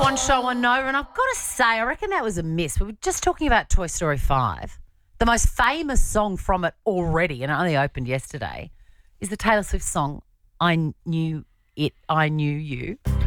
One Show on Nova, and I've got to say, I reckon that was a miss. We were just talking about Toy Story 5. The most famous song from it already, and it only opened yesterday, is the Taylor Swift song, I Knew It, I Knew You.